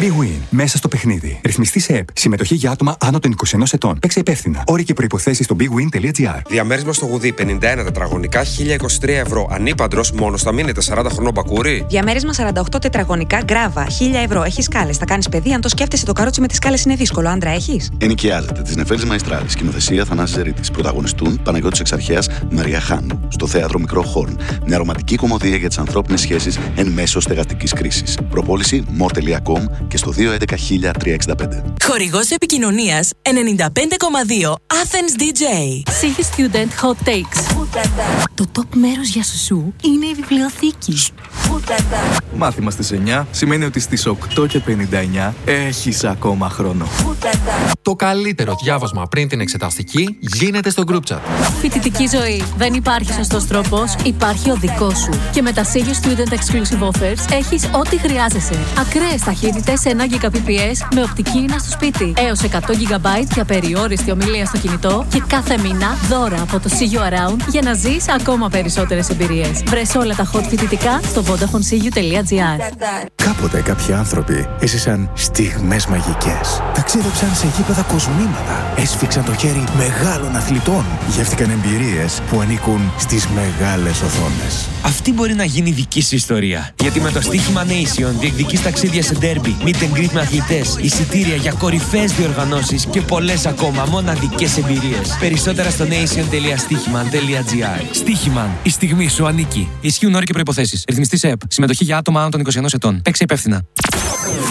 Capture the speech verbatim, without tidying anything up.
BWIN. Μέσα στο παιχνίδι. Ρυθμιστή σε ΕΠ. Συμμετοχή για άτομα άνω των είκοσι ενός ετών. Παίξε υπεύθυνα. Όροι και προϋποθέσεις στο bwin.gr. Διαμέρισμα στο Γουδί πενήντα ένα τετραγωνικά χίλια είκοσι τρία ευρώ. Ανήπαντρος μόνο στα μείνετε σαράντα χρονών μπακούρι. Διαμέρισμα σαράντα οκτώ τετραγωνικά γκράβα χίλια ευρώ. Έχει σκάλες. Θα κάνεις παιδί αν το σκέφτεσαι το καρότσι με τις σκάλες είναι δύσκολο. Άντρα έχεις. Ενοικιάζεται της Νεφέλης Μαϊστράλης. Σκηνοθεσία Θανάσης Ζερίτης. Πρωταγωνιστούν Παναγιώτης Εξαρχέας, Μαρία Χάνου. Στο θέατρο Μικρό Χόρν. Μια ρομαντική κομμωδία για τις ανθρώπινες σχέσεις εν μέσω στεγαστικής κρίσης. Προπόληση μορ τελεία κομ και στο δύο έντεκα χίλια τριακόσια εξήντα πέντε. Χορηγός επικοινωνίας ενενήντα πέντε κόμμα δύο Athens ντι τζέι. City Student Hot Takes. Το top μέρος για σουσού είναι η βιβλιοθήκη. Μάθημα στις εννιά σημαίνει ότι στις οκτώ και πενήντα εννιά έχεις ακόμα χρόνο. Το καλύτερο διάβασμα πριν την εξεταστική γίνεται στο group chat. Φοιτητική ζωή. Δεν υπάρχει σωστός τρόπος, υπάρχει ο δικός σου. Και με τα City Student Exclusive Offers έχεις ό,τι χρειάζεσαι. Ακραίες ταχύτητες ένα Gbps με οπτική ίνα στο σπίτι. Έως εκατό τζι μπι για περιόριστη ομιλία στο κινητό και κάθε μήνα δώρα από το See You Around για να ζεις ακόμα περισσότερες εμπειρίες. Βρες όλα τα hot φοιτητικά στο vodafone c u τελεία gr. Κάποτε κάποιοι άνθρωποι έζησαν στιγμές μαγικές. Ταξίδεψαν σε γήπεδα κοσμήματα. Έσφιξαν το χέρι μεγάλων αθλητών. Γεύτηκαν εμπειρίες που ανήκουν στις μεγάλες οθόνες. Αυτή μπορεί να γίνει δική σου ιστορία. Γιατί με το στοίχημα Nation διεκδικείς ταξίδια σε ντέρμπι, meet and greet με αθλητές, εισιτήρια για κορυφαίες διοργανώσεις και πολλές ακόμα μοναδικές εμπειρίες. Περισσότερα στο nation τελεία στοίχημαν τελεία gr. Στοίχημαν. Η στιγμή σου ανήκει. Ισχύουν όροι και προϋποθέσεις. Ρυθμιστή σε ΕΠ. Συμμετοχή για άτομα άνω των είκοσι ενός ετών. Παίξε υπεύθυνα.